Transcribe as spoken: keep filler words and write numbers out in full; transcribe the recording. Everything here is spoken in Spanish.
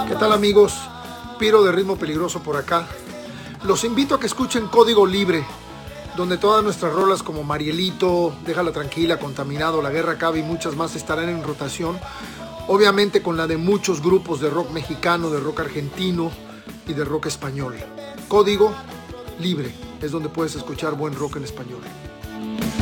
¿Qué tal, amigos? Piro de Ritmo Peligroso por acá. Los invito a que escuchen Código Libre, donde todas nuestras rolas como Marielito, Déjala Tranquila, Contaminado, La Guerra Cabe y muchas más estarán en rotación. Obviamente con la de muchos grupos de rock mexicano, de rock argentino y de rock español. Código Libre es donde puedes escuchar buen rock en español.